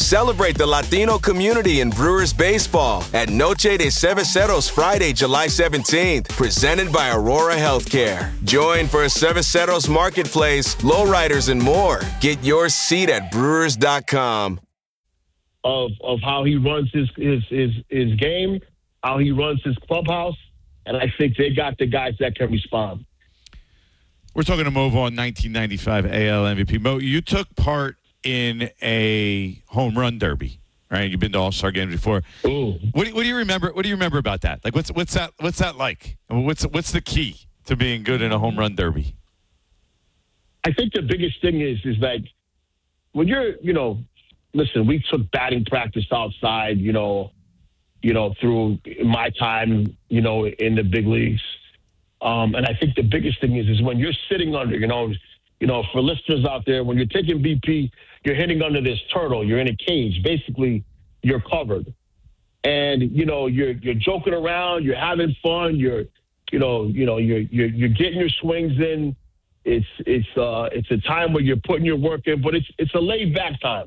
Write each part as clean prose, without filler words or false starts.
Celebrate the Latino community in Brewers baseball at Noche de Cerveceros Friday, July 17th, presented by Aurora Healthcare. Join for a Cerveceros marketplace, lowriders, and more. Get your seat at brewers.com. Of how he runs his game, how he runs his clubhouse, and I think they got the guys that can respond. We're talking to Mo Vaughn, 1995 AL MVP. Mo, you took part in a home run derby, right? You've been to All-Star games before. Ooh. What do you remember? What do you remember about that? Like, what's that like? What's the key to being good in a home run derby? I think the biggest thing is like when you're, listen, we took batting practice outside, through my time, in the big leagues. And I think the biggest thing is when you're sitting under, for listeners out there, when you're taking BP, you're hitting under this turtle. You're in a cage. Basically, you're covered. And, you're joking around. You're having fun. You're getting your swings in. It's a time where you're putting your work in, but it's a laid back time.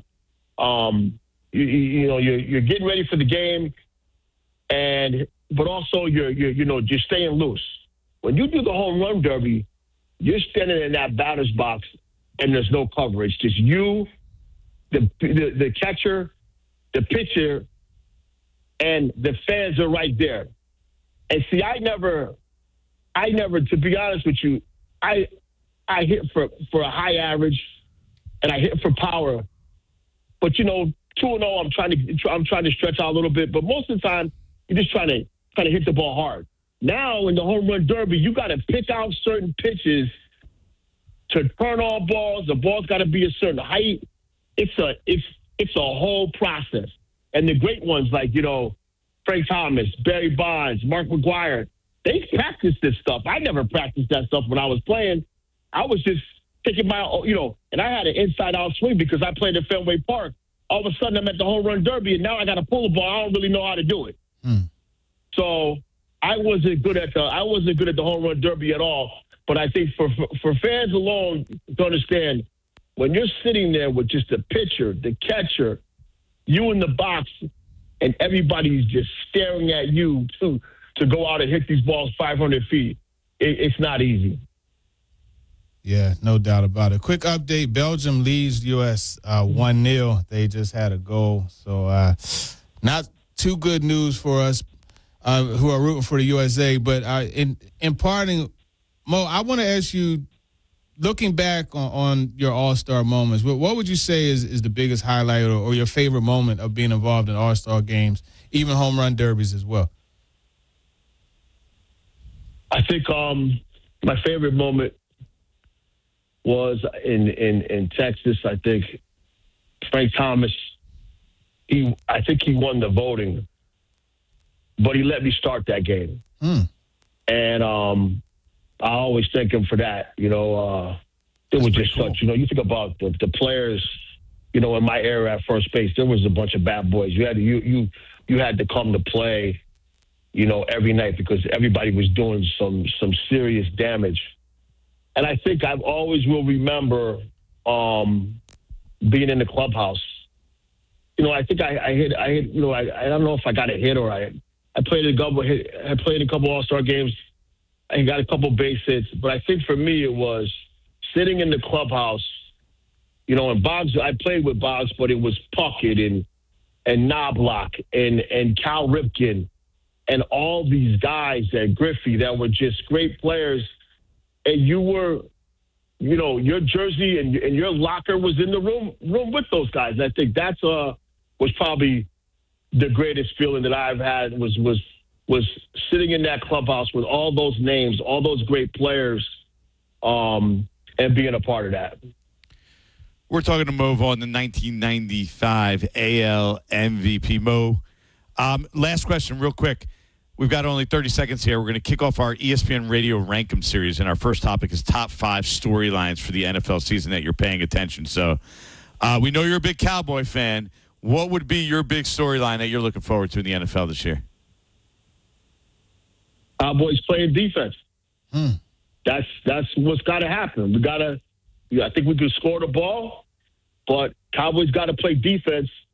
You're getting ready for the game, but also you're staying loose. When you do the home run derby, you're standing in that batter's box, and there's no coverage. Just you, the catcher, the pitcher, and the fans are right there. And see, I never, to be honest with you, I hit for a high average, and I hit for power. But 2-0, I'm trying to stretch out a little bit. But most of the time, you're just trying to hit the ball hard. Now in the home run derby, you got to pick out certain pitches to turn all balls. The ball's got to be a certain height. It's a whole process. And the great ones like Frank Thomas, Barry Bonds, Mark McGwire, they practice this stuff. I never practiced that stuff when I was playing. I was just taking my, and I had an inside-out swing because I played at Fenway Park. All of a sudden, I'm at the home run derby, and now I got to pull the ball. I don't really know how to do it. So I wasn't good at the home run derby at all. But I think for fans alone to understand, when you're sitting there with just the pitcher, the catcher, you in the box, and everybody's just staring at you to go out and hit these balls 500 feet, it's not easy. Yeah, no doubt about it. Quick update, Belgium leads U.S. 1-0. They just had a goal. So not too good news for us who are rooting for the USA. But in parting, Mo, I want to ask you, looking back on your All-Star moments, what would you say is the biggest highlight or your favorite moment of being involved in All-Star games, even home run derbies as well? I think my favorite moment was in Texas. I think Frank Thomas, I think he won the voting, but he let me start that game. And I always thank him for that. It was just such, you think about the players, in my era at first base, there was a bunch of bad boys. You had to come to play, every night because everybody was doing some serious damage. And I think I always will remember being in the clubhouse. I think I hit. I don't know if I got a hit or I played a couple All-Star games. I got a couple base hits, but I think for me it was sitting in the clubhouse. And Boggs. I played with Boggs, but it was Puckett and Knobloch and Cal Ripken and all these guys at Griffey that were just great players. And you were, your jersey and your locker was in the room with those guys. I think that's was probably the greatest feeling that I've had was sitting in that clubhouse with all those names, all those great players, and being a part of that. We're talking to Mo Vaughn, the 1995 AL MVP. Mo, last question real quick. We've got only 30 seconds here. We're going to kick off our ESPN Radio Rank 'em series, and our first topic is top 5 storylines for the NFL season that you're paying attention. So we know you're a big Cowboy fan. What would be your big storyline that you're looking forward to in the NFL this year? Cowboys playing defense. That's what's got to happen. I think we can score the ball, but Cowboys got to play defense